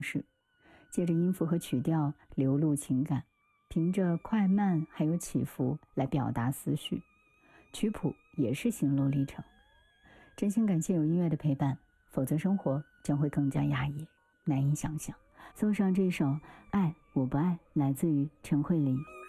式，借着音符和曲调流露情感，凭着快慢还有起伏来表达思绪。曲谱也是心路历程。真心感谢有音乐的陪伴，否则生活将会更加压抑，难以想象。送上这首《爱我不爱》，来自于陈慧琳。